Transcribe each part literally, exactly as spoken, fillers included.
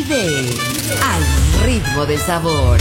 Vive al ritmo del sabor.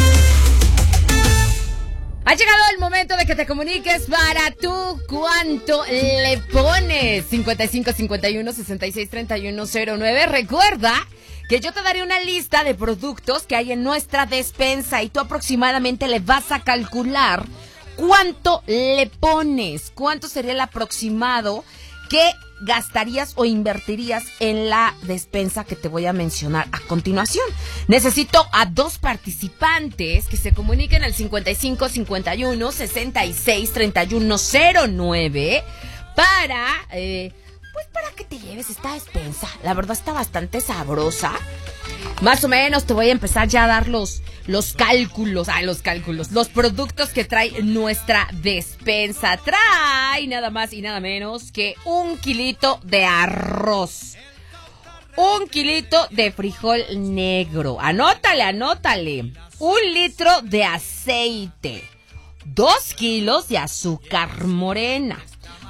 Ha llegado el momento de que te comuniques para tú cuánto le pones. cincuenta y cinco, cincuenta y uno, sesenta y seis, treinta y uno, cero nueve. Recuerda que yo te daré una lista de productos que hay en nuestra despensa y tú aproximadamente le vas a calcular cuánto le pones, cuánto sería el aproximado que gastarías o invertirías en la despensa que te voy a mencionar a continuación. Necesito a dos participantes que se comuniquen al cincuenta y cinco, cincuenta y uno, sesenta y seis, treinta y uno, cero nueve para, eh, pues para que te lleves esta despensa. La verdad está bastante sabrosa. Más o menos te voy a empezar ya a dar los, los cálculos, ah, los cálculos, los productos que trae nuestra despensa. Trae nada más y nada menos que un kilito de arroz, un kilito de frijol negro, anótale, anótale, un litro de aceite, dos kilos de azúcar morena,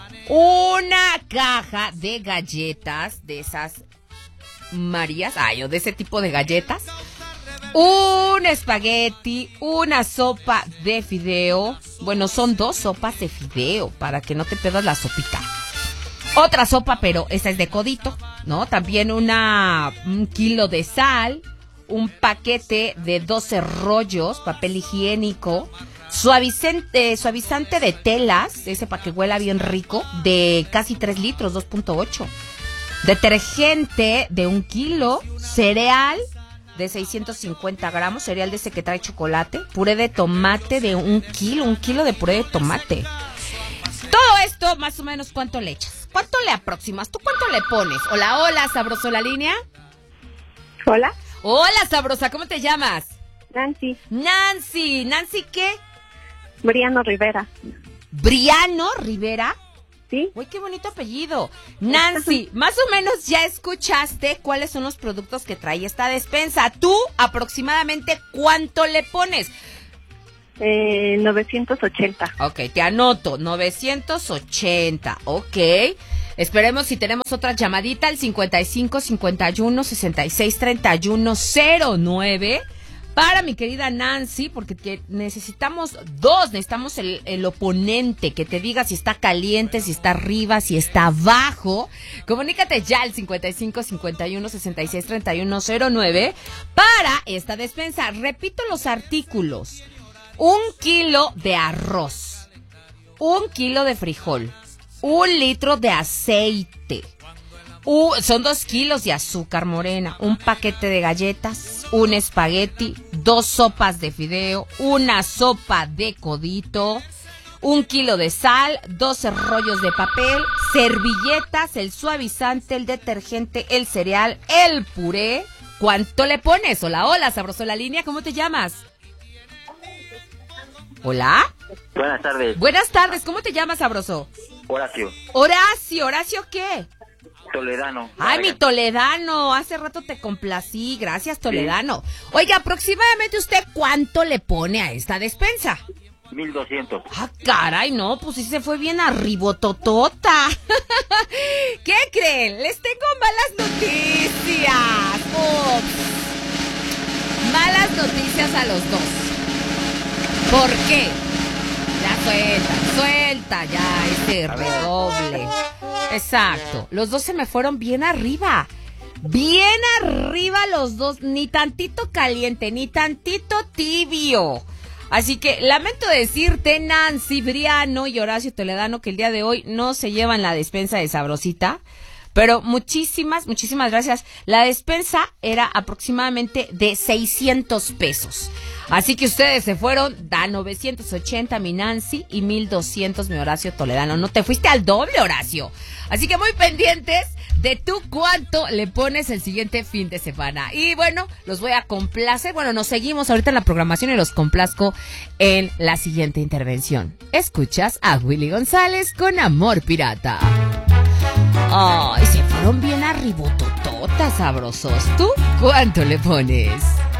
una caja de galletas de esas Marías, ay, o de ese tipo de galletas, un espagueti, una sopa de fideo, bueno, son dos sopas de fideo para que no te pierdas la sopita, otra sopa, pero esa es de codito, ¿no? También una, un kilo de sal, un paquete de doce rollos, papel higiénico, suavizante, suavizante de telas, ese para que huela bien rico, de casi tres litros, dos punto ocho. Detergente de un kilo, cereal de seiscientos cincuenta gramos, cereal de ese que trae chocolate, puré de tomate de un kilo, un kilo de puré de tomate. Todo esto, más o menos, ¿cuánto le echas? ¿Cuánto le aproximas? ¿Tú cuánto le pones? Hola, hola, sabroso, la línea. Hola. Hola, sabrosa, ¿cómo te llamas? Nancy. Nancy, ¿Nancy qué? Briano Rivera. ¿Briano Rivera? Sí. Uy, qué bonito apellido. Nancy, más o menos ya escuchaste cuáles son los productos que trae esta despensa. ¿Tú aproximadamente cuánto le pones? Eh, novecientos ochenta. Ok, te anoto, novecientos ochenta, ok. Esperemos si tenemos otra llamadita al cincuenta y cinco, cincuenta y uno, sesenta y seis, treinta y uno, cero nueve. Para mi querida Nancy, porque que necesitamos dos, necesitamos el, el oponente que te diga si está caliente, si está arriba, si está abajo. Comunícate ya al cincuenta y cinco, cincuenta y uno, sesenta y seis, treinta y uno, cero nueve para esta despensa. Repito los artículos: un kilo de arroz, un kilo de frijol, un litro de aceite. Uh, son dos kilos de azúcar morena, un paquete de galletas, un espagueti, dos sopas de fideo, una sopa de codito, un kilo de sal, doce rollos de papel, servilletas, el suavizante, el detergente, el cereal, el puré. ¿Cuánto le pones? Hola, hola, sabroso la línea, ¿cómo te llamas? Hola. Buenas tardes. Buenas tardes, ¿cómo te llamas, sabroso? Horacio. Horacio, ¿Horacio qué? Toledano. Ay, mi Toledano, hace rato te complací, gracias Toledano. Sí. Oiga, aproximadamente usted ¿cuánto le pone a esta despensa? mil doscientos. Ah, caray, no, pues sí se fue bien arribototota. ¿Qué creen? Les tengo malas noticias. Ups. Malas noticias a los dos. ¿Por qué? Ya suelta, suelta ya ese redoble. Exacto, los dos se me fueron bien arriba, bien arriba los dos, ni tantito caliente, ni tantito tibio. Así que lamento decirte, Nancy, Briano y Horacio Toledano, que el día de hoy no se llevan la despensa de Sabrosita, pero muchísimas, muchísimas gracias. La despensa era aproximadamente de seiscientos pesos. Así que ustedes se fueron a novecientos ochenta mi Nancy y mil doscientos mi Horacio Toledano. No te fuiste al doble, Horacio. Así que muy pendientes de tú cuánto le pones el siguiente fin de semana. Y bueno, los voy a complacer. Bueno, nos seguimos ahorita en la programación y los complazco en la siguiente intervención. Escuchas a Willy González con Amor Pirata. Ay, se fueron bien arribotototas, sabrosos. ¿Tú cuánto le pones?